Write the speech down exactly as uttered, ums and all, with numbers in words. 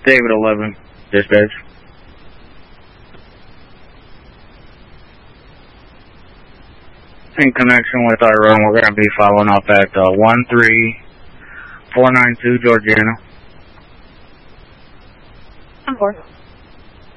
David eleven, dispatch. In connection with our run, we're going to be following up at uh, one three four nine two Georgiana. On board.